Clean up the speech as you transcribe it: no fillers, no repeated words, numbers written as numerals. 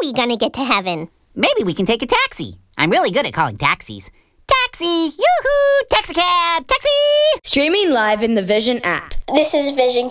we gonna get to heaven? Maybe we can take a taxi. I'm really good at calling taxis. Taxi! Yoo-hoo! Taxi cab! Taxi! Streaming live in the Vision app. This is Vision